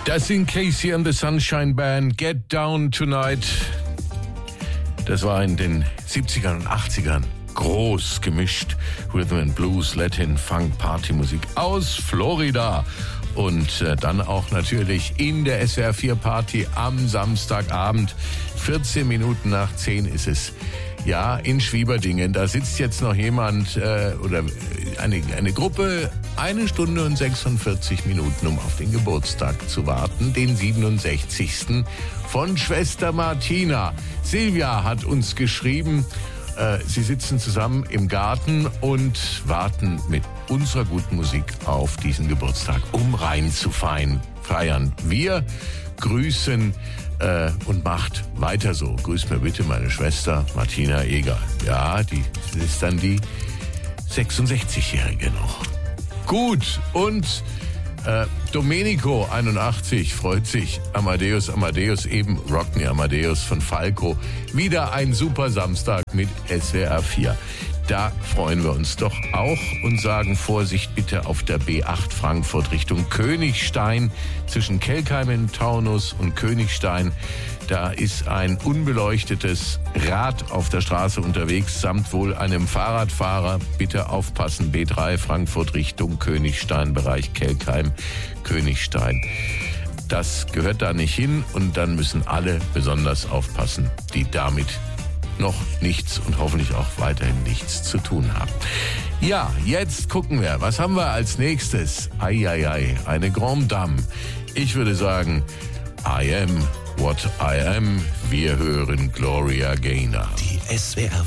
Das sind Casey and the Sunshine Band, Get Down Tonight. Das war in den 70ern und 80ern groß gemischt. Rhythm and Blues, Latin, Funk, Partymusik aus Florida. Und dann auch natürlich in der SWR 4 Party am Samstagabend. 14 Minuten nach 10 ist es. Ja, in Schwieberdingen. Da sitzt jetzt noch jemand oder eine Gruppe 1 Stunde und 46 Minuten, um auf den Geburtstag zu warten, den 67. von Schwester Martina. Silvia hat uns geschrieben, sie sitzen zusammen im Garten und warten mit unserer guten Musik auf diesen Geburtstag, um reinzufeiern. Wir grüßen und macht weiter so. Grüß mir bitte meine Schwester Martina Eger. Ja, die ist dann die 66-Jährige noch. Gut, und Domenico 81 freut sich. Amadeus, eben Rockney Amadeus von Falco. Wieder ein super Samstag mit SWR 4. Da freuen wir uns doch auch und sagen Vorsicht bitte auf der B8 Frankfurt Richtung Königstein. Zwischen Kelkheim im Taunus und Königstein, da ist ein unbeleuchtetes Rad auf der Straße unterwegs, samt wohl einem Fahrradfahrer. Bitte aufpassen, B3 Frankfurt Richtung Königstein, Bereich Kelkheim, Königstein. Das gehört da nicht hin und dann müssen alle besonders aufpassen, die damit noch nichts und hoffentlich auch weiterhin nichts zu tun haben. Ja, jetzt gucken wir, was haben wir als nächstes? Eine Grande Dame. Ich würde sagen, I am what I am. Wir hören Gloria Gaynor. Die SWR